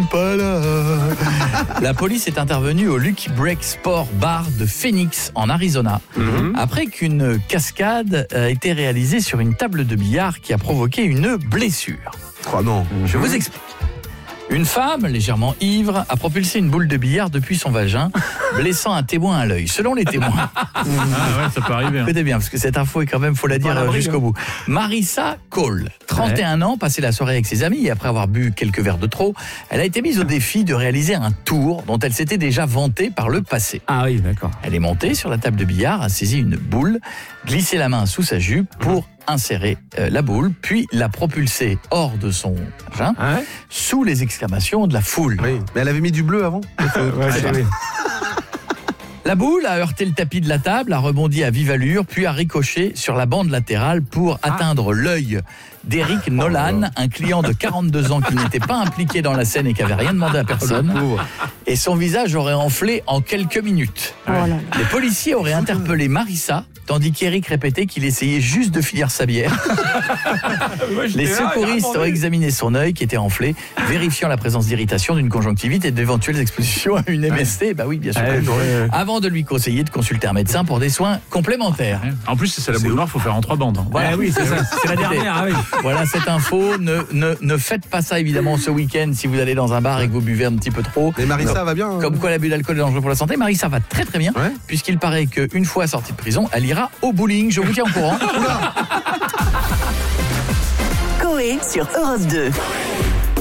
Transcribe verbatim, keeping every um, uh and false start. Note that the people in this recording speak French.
pas là. La police est intervenue au Lucky Break Sport Bar de Phoenix, en Arizona, mm-hmm. après qu'une cascade a été réalisée sur une table de billard qui a provoqué une blessure. Oh non. Je vous explique. Une femme, légèrement ivre, a propulsé une boule de billard depuis son vagin, blessant un témoin à l'œil. Selon les témoins... Ah ouais, ça peut arriver. Hein. Écoutez bien, parce que cette info est quand même, faut la dire la jusqu'au hein. bout. Marissa Cole, trente et un ouais. ans, passait la soirée avec ses amis et après avoir bu quelques verres de trop, elle a été mise au défi de réaliser un tour dont elle s'était déjà vantée par le passé. Ah oui, d'accord. Elle est montée sur la table de billard, a saisi une boule, glissé la main sous sa jupe pour insérer euh, la boule, puis la propulser hors de son vagin, ah ouais sous les exclamations de la foule. Oui, mais elle avait mis du bleu avant. ouais, oui. La boule a heurté le tapis de la table, a rebondi à vive allure, puis a ricoché sur la bande latérale pour ah. atteindre l'œil d'Eric Nolan, un client de quarante-deux ans qui n'était pas impliqué dans la scène et qui n'avait rien demandé à personne. Et son visage aurait enflé en quelques minutes. Oh là là. Les policiers auraient interpellé Marissa, tandis qu'Eric répétait qu'il essayait juste de finir sa bière. Les secouristes ont examiné son œil qui était enflé, vérifiant la présence d'irritation, d'une conjonctivite et d'éventuelles expositions à une M S T. Bah oui, bien sûr. Ouais, ouais. Avant de lui conseiller de consulter un médecin pour des soins complémentaires. En plus, si c'est la boule noire, il faut faire en trois bandes. Voilà, ah, oui, c'est ça. C'est la dernière. Ah, oui. Voilà cette info. Ne, ne, ne faites pas ça évidemment ce week-end si vous allez dans un bar et que vous buvez un petit peu trop. Mais Marissa non. va bien. Hein. Comme quoi l'abus d'alcool est dangereux pour la santé. Marissa va très très bien, ouais. puisqu'il paraît qu'une fois sortie de prison, elle ira au bowling. Je vous tiens au courant. Coé sur Europe deux.